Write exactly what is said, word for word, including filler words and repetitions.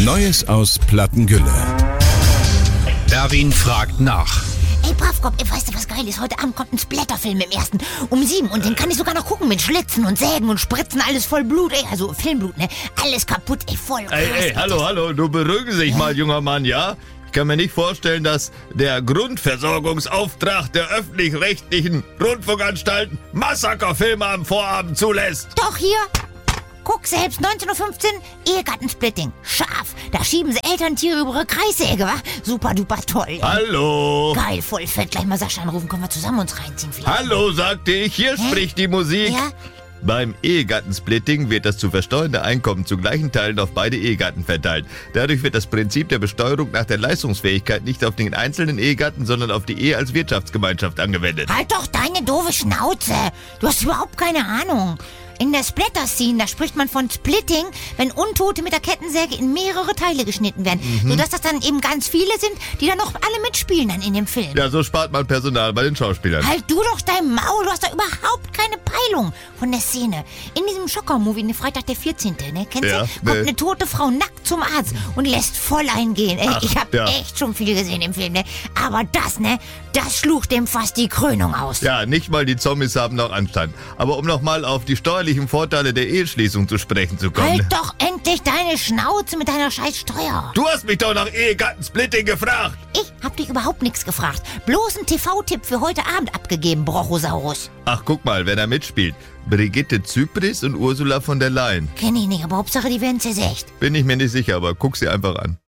Neues aus Plattengülle. Erwin fragt nach. Ey, Bravkopf, ey, weißt du, was geil ist? Heute Abend kommt ein Splatterfilm im ersten um sieben und den kann ich sogar noch gucken mit Schlitzen und Sägen und Spritzen, alles voll Blut, ey, also Filmblut, ne? Alles kaputt, ey, voll krass. Ey, ey, hallo, hallo, du beruhigen Sie sich mal, junger Mann, ja? Ich kann mir nicht vorstellen, dass der Grundversorgungsauftrag der öffentlich-rechtlichen Rundfunkanstalten Massakerfilme am Vorabend zulässt. Doch, hier. Guck selbst, neunzehn Uhr fünfzehn, Ehegattensplitting. Scharf. Da schieben sie Elterntiere über ihre Kreissäge, wa? Super duper toll. Ey. Hallo. Geil, voll fett. Gleich mal Sascha anrufen, können wir zusammen uns reinziehen vielleicht. Hallo, sagte ich, hier Hä? spricht die Musik. Ja? Beim Ehegattensplitting wird das zu versteuernde Einkommen zu gleichen Teilen auf beide Ehegatten verteilt. Dadurch wird das Prinzip der Besteuerung nach der Leistungsfähigkeit nicht auf den einzelnen Ehegatten, sondern auf die Ehe als Wirtschaftsgemeinschaft angewendet. Halt doch deine doofe Schnauze. Du hast überhaupt keine Ahnung. In der Splatter-Scene, da spricht man von Splitting, wenn Untote mit der Kettensäge in mehrere Teile geschnitten werden. Mhm. Sodass das dann eben ganz viele sind, die dann noch alle mitspielen dann in dem Film. Ja, so spart man Personal bei den Schauspielern. Halt du doch dein Maul, du hast da überhaupt keine Peilung von der Szene. In diesem Schocker-Movie, ne, Freitag der vierzehnte, ne, kennst Ja, du? Kommt ne. eine tote Frau nackt zum Arzt und lässt voll eingehen. Ey, Ach, ich hab ja. echt schon viel gesehen im Film, ne? Aber das, ne, das schlug dem fast die Krönung aus. Ja, nicht mal die Zombies haben noch Anstand. Aber um nochmal auf die steuerlichen Vorteile der Eheschließung zu sprechen zu kommen. Halt doch endlich deine Schnauze mit deiner scheiß Steuer. Du hast mich doch nach Ehegattensplitting gefragt. Ich hab dich überhaupt nichts gefragt. Bloß ein T V-Tipp für heute Abend abgegeben, Brochosaurus. Ach, guck mal, wer da mitspielt. Brigitte Zypris und Ursula von der Leyen. Kenn ich nicht, aber Hauptsache, die werden zersägt. Bin ich mir nicht sicher, aber guck sie einfach an.